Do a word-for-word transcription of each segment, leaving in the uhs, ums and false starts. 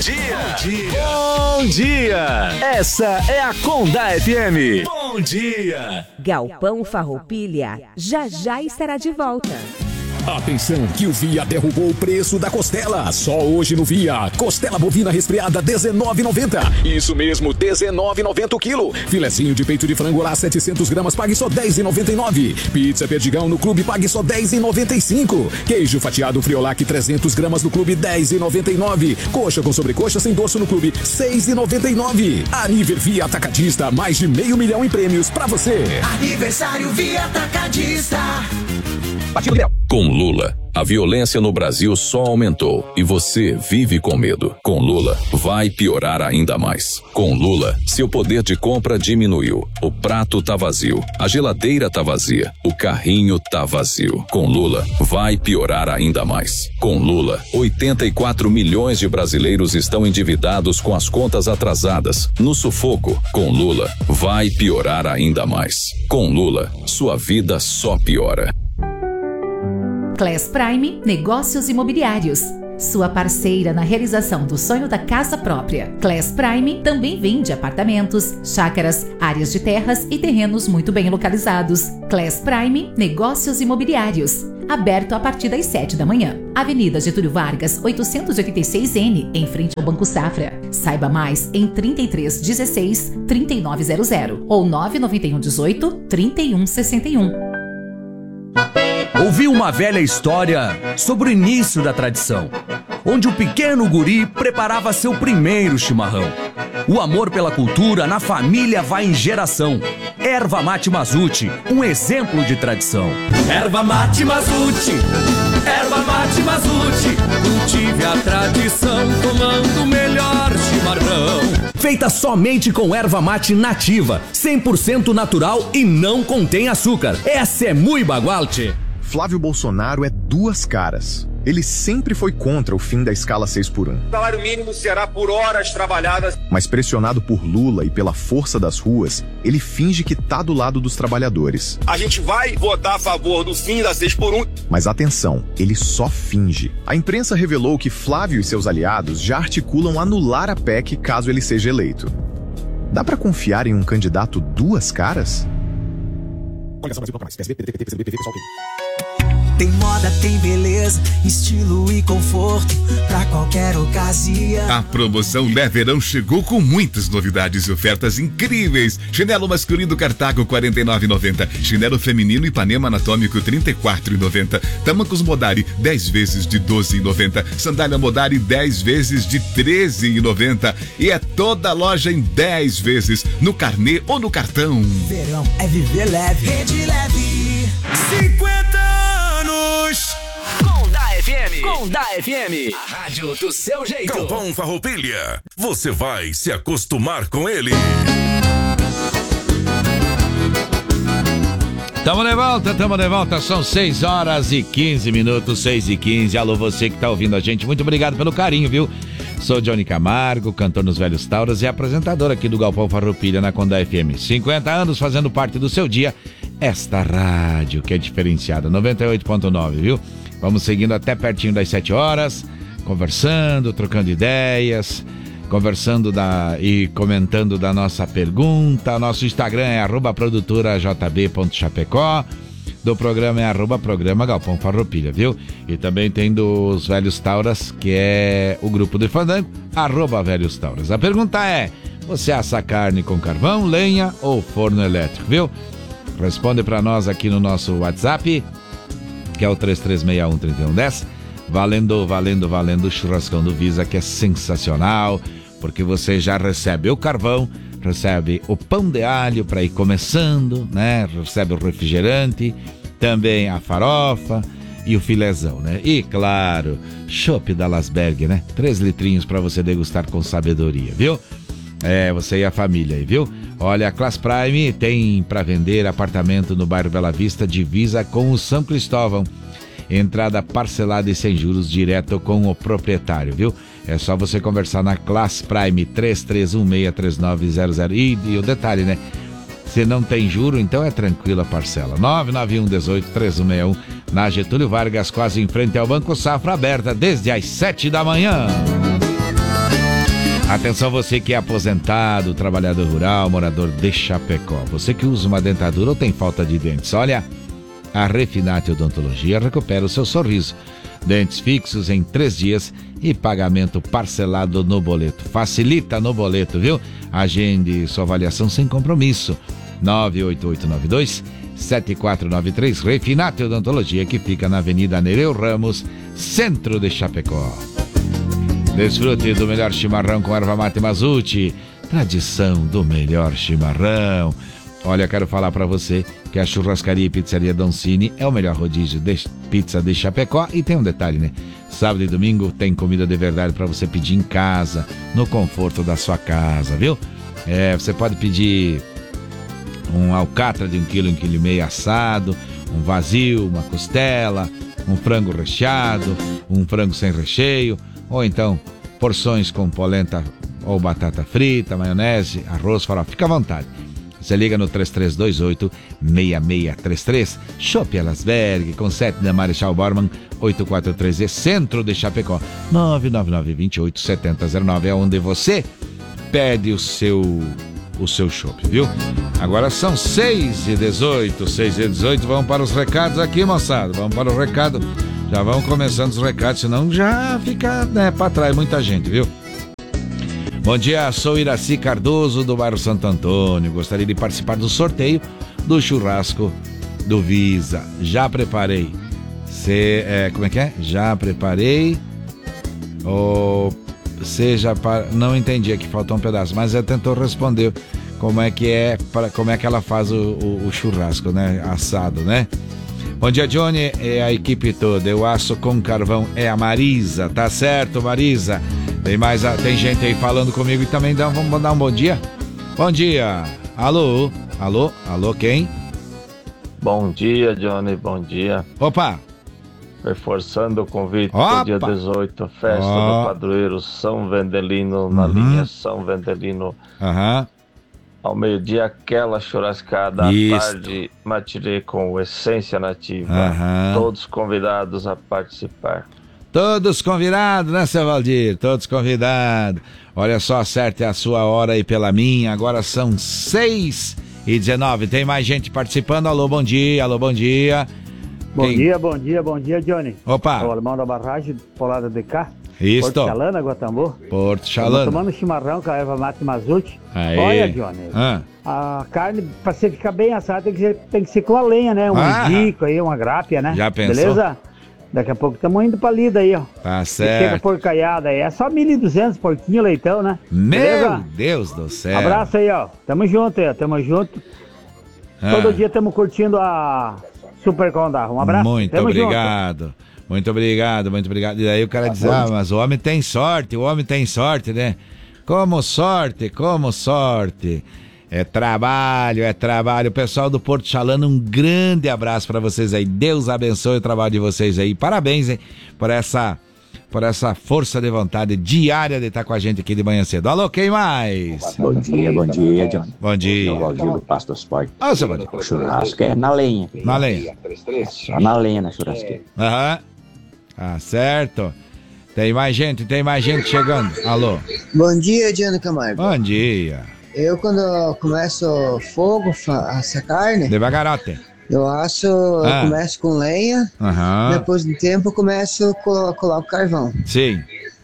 dia. Bom dia. Bom dia. Essa é a Condá F M. Bom dia. Galpão Farroupilha já já estará de volta. Atenção que o Via derrubou o preço da costela. Só hoje no Via. Costela bovina resfriada dezenove reais e noventa centavos. Isso mesmo, dezenove reais e noventa centavos o quilo. Filezinho de peito de frango lá setecentos gramas, pague só dez reais e noventa e nove centavos. Pizza Perdigão no Clube, pague só dez reais e noventa e cinco centavos. Queijo fatiado Friolac trezentos gramas no Clube, dez reais e noventa e nove centavos. Coxa com sobrecoxa sem dorso no Clube, seis reais e noventa e nove centavos. Aniver Via Atacadista, mais de meio milhão em prêmios pra você. Aniversário Via Atacadista. Com Lula, a violência no Brasil só aumentou e você vive com medo. Com Lula, vai piorar ainda mais. Com Lula, seu poder de compra diminuiu. O prato tá vazio, a geladeira tá vazia, o carrinho tá vazio. Com Lula, vai piorar ainda mais. Com Lula, oitenta e quatro milhões de brasileiros estão endividados com as contas atrasadas, no sufoco. Com Lula, vai piorar ainda mais. Com Lula, sua vida só piora. Class Prime Negócios Imobiliários, sua parceira na realização do sonho da casa própria. Class Prime também vende apartamentos, chácaras, áreas de terras e terrenos muito bem localizados. Class Prime Negócios Imobiliários, aberto a partir das sete da manhã. Avenida Getúlio Vargas, oitocentos e oitenta e seis N, em frente ao Banco Safra. Saiba mais em trinta e três dezesseis, trinta e nove zero zero ou nove nove um dezoito, trinta e um sessenta e um. Ouvi uma velha história sobre o início da tradição, onde o pequeno guri preparava seu primeiro chimarrão. O amor pela cultura na família vai em geração. Erva Mate Mazuti, um exemplo de tradição. Erva Mate Mazuti, Erva Mate Mazuti, cultive a tradição tomando o melhor chimarrão. Feita somente com erva mate nativa, cem por cento natural e não contém açúcar. Essa é muito bagualte. Flávio Bolsonaro é duas caras. Ele sempre foi contra o fim da escala seis por um. O salário mínimo será por horas trabalhadas. Mas pressionado por Lula e pela força das ruas, ele finge que tá do lado dos trabalhadores. A gente vai votar a favor do fim da seis por um. Mas atenção, ele só finge. A imprensa revelou que Flávio e seus aliados já articulam anular a P E C caso ele seja eleito. Dá pra confiar em um candidato duas caras? Tem moda, tem beleza, estilo e conforto pra qualquer ocasião. A promoção Lé Verão chegou com muitas novidades e ofertas incríveis. Chinelo masculino Cartago quarenta e nove reais e noventa centavos. Chinelo feminino Ipanema Anatômico trinta e quatro reais e noventa centavos. Tamancos Modari dez vezes de doze reais e noventa centavos. Sandália Modari dez vezes de treze reais e noventa centavos. E é toda a loja em dez vezes no carnê ou no cartão. Verão é viver leve. Rede Leve. cinquenta anos. Condá F M. Condá F M. A rádio do seu jeito. Galpão Farroupilha. Você vai se acostumar com ele. Tamo de volta, tamo de volta. São seis horas e quinze minutos, seis e quinze. Alô, você que tá ouvindo a gente, muito obrigado pelo carinho, viu? Sou Johnny Camargo, cantor nos Velhos Tauras e apresentador aqui do Galpão Farroupilha na Condá F M. cinquenta anos fazendo parte do seu dia. Esta rádio que é diferenciada, noventa e oito ponto nove, viu? Vamos seguindo até pertinho das sete horas, conversando, trocando ideias, conversando da, e comentando da nossa pergunta. Nosso Instagram é arroba produtora jb ponto chapecó. Do programa é arroba programa Galpão Farroupilha, viu? E também tem dos Velhos Tauras, que é o grupo do Fandango, arroba Velhos Tauras. A pergunta é, você assa carne com carvão, lenha ou forno elétrico, viu? Responde pra nós aqui no nosso WhatsApp, que é o três três seis um, três um um zero. Valendo, valendo, valendo o churrascão do Visa, que é sensacional, porque você já recebe o carvão, recebe o pão de alho para ir começando, né? Recebe o refrigerante, também a farofa e o filezão, né? E, claro, chopp da Lasberg, né? Três litrinhos para você degustar com sabedoria, viu? É, você e a família aí, viu? Olha, a Class Prime tem para vender apartamento no bairro Bela Vista, divisa com o São Cristóvão. Entrada parcelada e sem juros, direto com o proprietário, viu? É só você conversar na Class Prime três três um seis três nove zero zero. E, e o detalhe, né? Se não tem juro, então é tranquila a parcela. nove nove um, dezoito, três um seis um, na Getúlio Vargas, quase em frente ao Banco Safra, aberta desde as sete da manhã. Atenção você que é aposentado, trabalhador rural, morador de Chapecó. Você que usa uma dentadura ou tem falta de dentes. Olha, a Refinate Odontologia recupera o seu sorriso. Dentes fixos em três dias e pagamento parcelado no boleto. Facilita no boleto, viu? Agende sua avaliação sem compromisso. nove oito oito nove dois sete quatro nove três. Refinate Odontologia, que fica na Avenida Nereu Ramos, centro de Chapecó. Desfrute do melhor chimarrão com erva mate Mazzucchi. Tradição do melhor chimarrão. Olha, quero falar pra você que a Churrascaria e Pizzaria Doncini é o melhor rodízio de pizza de Chapecó. E tem um detalhe, né? Sábado e domingo tem comida de verdade pra você pedir em casa, no conforto da sua casa, viu? É, você pode pedir um alcatra de um quilo, um quilo e meio assado, um vazio, uma costela, um frango recheado, um frango sem recheio, ou então porções com polenta ou batata frita, maionese, arroz, farofa. Fica à vontade. Você liga no três três dois oito, seis seis três três. Chopp Elasberg, com sete da Marechal Bormann, oitocentos e quarenta e três, centro de Chapecó. nove nove nove dois oito sete zero zero nove é onde você pede o seu o seu chopp, viu? Agora são seis e dezoito, seis e dezoito, vamos para os recados aqui, moçada. Vamos para o recado. Já vão começando os recados, senão já fica, né, para trás muita gente, viu? Bom dia, sou Iraci Cardoso, do bairro Santo Antônio. Gostaria de participar do sorteio do churrasco do Visa. Já preparei. Cê, é, como é que é? Já preparei. Ou seja, para... não entendi aqui, faltou um pedaço, mas ela tentou responder como é que é, pra... como é que ela faz o, o, o churrasco, né? Assado, né? Bom dia, Johnny, é a equipe toda. Eu aço com carvão, é a Marisa, tá certo, Marisa? Tem mais, tem gente aí falando comigo e também dá, vamos dar um bom dia. Bom dia, alô, alô, alô, quem? Bom dia, Johnny, bom dia. Opa! Reforçando o convite Opa! do dia dezoito, festa oh. do padroeiro São Vendelino, na uhum. linha São Vendelino. Aham. Uhum. Ao meio-dia, aquela churrascada. Isso. À tarde, matirê com Essência Nativa. Uhum. Todos convidados a participar. Todos convidados, né, seu Valdir? Todos convidados. Olha só, acerte a sua hora aí pela minha. Agora são seis e dezenove. Tem mais gente participando. Alô, bom dia, alô, bom dia. Bom Quem? dia, bom dia, bom dia, Johnny. Opa. É o alemão da barragem, polada de cá. Isso. Porto Chalana, Guatambu. Porto Chalana. Tomando chimarrão com a erva mate Mazzucchi. Aí. Olha, Johnny, ah. a carne, pra você ficar bem assada, tem que ser, tem que ser com a lenha, né? Um ah. angico aí, uma grápia, né? Já pensou? Beleza? Daqui a pouco estamos indo pra lida aí, ó. Tá certo. Chega porcaiada aí. É só mil e duzentos porquinho leitão, né? Meu Beleza? Deus do céu. Abraço aí, ó. Tamo junto aí, ó. Tamo junto. Ah. Todo dia estamos curtindo a Super Condá. Um abraço. Muito Tamo obrigado. Junto. Muito obrigado, muito obrigado. E aí o cara diz, ah, mas o homem tem sorte, o homem tem sorte, né? Como sorte, como sorte. É trabalho, é trabalho. Pessoal do Porto Chalana, um grande abraço para vocês aí. Deus abençoe o trabalho de vocês aí. Parabéns, hein, por essa, por essa força de vontade diária de estar com a gente aqui de manhã cedo. Alô, quem mais? Bom dia, bom dia, John. Bom dia. O Valdir do Pasto dos Portos. Ô, seu Valdir. O churrasco é na lenha. Na lenha. É só na lenha, na churrasqueira. Aham. Tá certo. Tem mais gente, tem mais gente chegando. Alô. Bom dia, Diana Camargo. Bom dia. Eu, quando eu começo fogo, essa carne... Devagarote. Eu asso, ah. eu começo com lenha, uhum. depois do tempo eu começo a colar o carvão. Sim.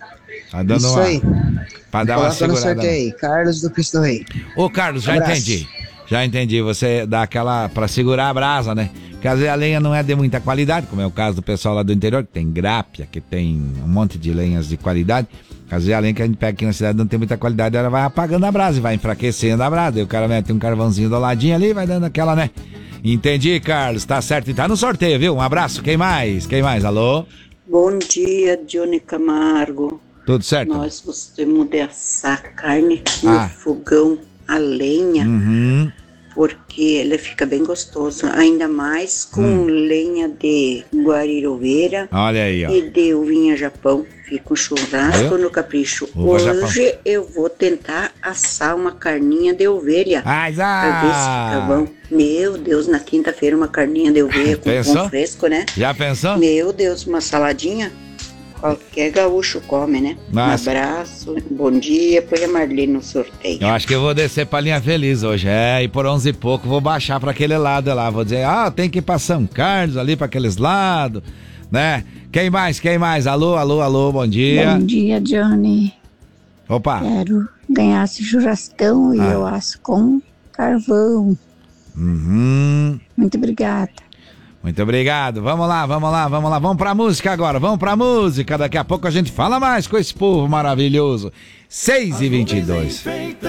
Tá dando Isso uma... aí. Pra dar uma segurada. No sorteio. Carlos do Cristo Rei. Ô, Carlos, já Abraço. entendi. Já entendi. Você dá aquela... pra segurar a brasa, né? Porque às vezes a lenha não é de muita qualidade, como é o caso do pessoal lá do interior, que tem grápia, que tem um monte de lenhas de qualidade. Às vezes a lenha que a gente pega aqui na cidade não tem muita qualidade, ela vai apagando a brasa e vai enfraquecendo a brasa. E o cara mete um carvãozinho do ladinho ali e vai dando aquela, né? Entendi, Carlos, tá certo. E tá no sorteio, viu? Um abraço. Quem mais? Quem mais? Alô? Bom dia, Johnny Camargo. Tudo certo? Nós gostamos de assar carne no ah. fogão a lenha. Uhum. Porque ele fica bem gostoso, ainda mais com hum. lenha de guariroveira. Olha aí, ó. E de uvinha Japão. Fica um churrasco no capricho. Uva Hoje Japão. Eu vou tentar assar uma carninha de ovelha. Ai, pra ver se fica bom. Meu Deus, na quinta-feira uma carninha de ovelha com pão fresco, né? Já pensou? Meu Deus, uma saladinha. Qualquer gaúcho come, né? Mas... Um abraço, bom dia, põe a Marlene no sorteio. Eu acho que eu vou descer pra Linha Feliz hoje, é, e por onze e pouco vou baixar pra aquele lado lá, vou dizer, ah, tem que ir pra São Carlos, ali pra aqueles lados, né? Quem mais, quem mais? Alô, alô, alô, bom dia. Bom dia, Johnny. Opa. Quero ganhar esse churrascão e Ah. eu asso com carvão. Uhum. Muito obrigada. Muito obrigado. Vamos lá, vamos lá, vamos lá. Vamos pra música agora, vamos pra música. Daqui a pouco a gente fala mais com esse povo maravilhoso. seis e vinte e dois.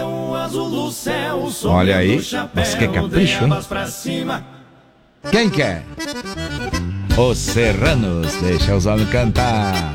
Olha aí. Nossa, que capricho, hein? Quem quer? Os Serranos. Deixa os homens cantar.